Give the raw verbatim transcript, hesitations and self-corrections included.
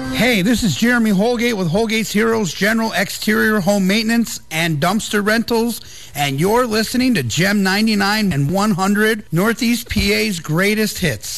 Hey, this is Jeremy Holgate with Holgate's Heroes General Exterior Home Maintenance and Dumpster Rentals, and you're listening to Gem ninety-nine and one hundred, Northeast P A's greatest hits.